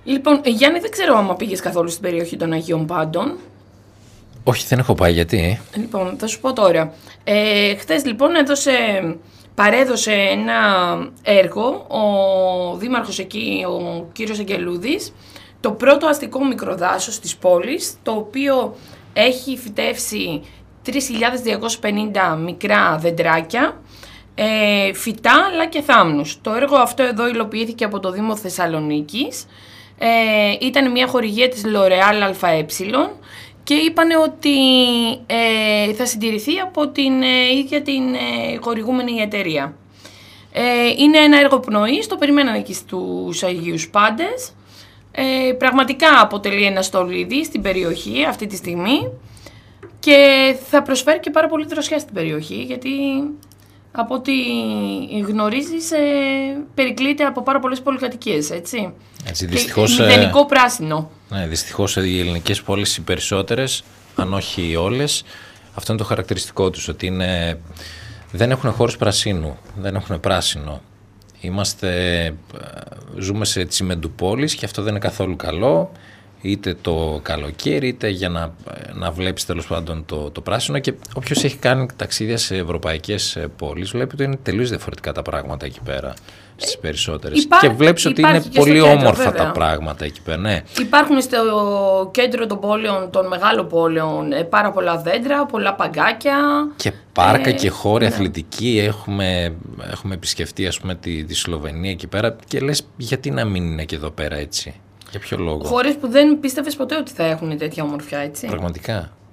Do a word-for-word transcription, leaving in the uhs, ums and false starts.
Λοιπόν, Γιάννη, δεν ξέρω άμα πήγες καθόλου στην περιοχή των Αγίων Πάντων. Όχι, δεν έχω πάει, γιατί. Λοιπόν, θα σου πω τώρα. Ε, χθες λοιπόν έδωσε, παρέδωσε ένα έργο ο δήμαρχος εκεί, ο κύριος Αγγελούδης, το πρώτο αστικό μικροδάσος της πόλης, το οποίο έχει φυτεύσει τρεις χιλιάδες διακόσιες πενήντα μικρά δεντράκια, ε, φυτά αλλά και θάμνους. Το έργο αυτό εδώ υλοποιήθηκε από το Δήμο Θεσσαλονίκης. Ε, ήταν μια χορηγία της L'Oréal ΑΕ και είπανε ότι ε, θα συντηρηθεί από την ε, ίδια την ε, χορηγούμενη εταιρεία. Ε, είναι ένα έργο πνοής, το περιμέναν εκεί στους Αγίους Πάντες. Ε, πραγματικά αποτελεί ένα στολίδι στην περιοχή αυτή τη στιγμή και θα προσφέρει και πάρα πολύ δροσιά στην περιοχή, γιατί από ό,τι γνωρίζεις ε, περικλείται από πάρα πολλές πολυκατοικίες, έτσι. Έτσι, δυστυχώς, και μηδενικό πράσινο. Ναι, δυστυχώς οι ελληνικές πόλεις, οι περισσότερες, αν όχι όλες, αυτό είναι το χαρακτηριστικό τους, ότι είναι, δεν έχουν χώρους πρασίνου, δεν έχουν πράσινο. Είμαστε, ζούμε σε τσιμεντουπόλεις και αυτό δεν είναι καθόλου καλό, είτε το καλοκαίρι, είτε για να, να βλέπεις τέλος πάντων το, το πράσινο, και όποιος έχει κάνει ταξίδια σε ευρωπαϊκές πόλεις βλέπει ότι είναι τελείως διαφορετικά τα πράγματα εκεί πέρα, στις περισσότερες. Υπά... Και βλέπεις ότι είναι πολύ κέντρο, όμορφα βέβαια τα πράγματα εκεί πέρα. Ναι. Υπάρχουν στο κέντρο των πόλεων, των μεγάλων πόλεων, πάρα πολλά δέντρα, πολλά παγκάκια. Και πάρκα ε, και χώροι ναι. αθλητικοί. Έχουμε, έχουμε επισκεφτεί, ας πούμε, τη, τη Σλοβενία εκεί πέρα και λες, γιατί να μην είναι και εδώ πέρα έτσι. Για ποιο λόγο. Χώρες που δεν πίστευες ποτέ ότι θα έχουν τέτοια ομορφιά, έτσι. Πραγματικά.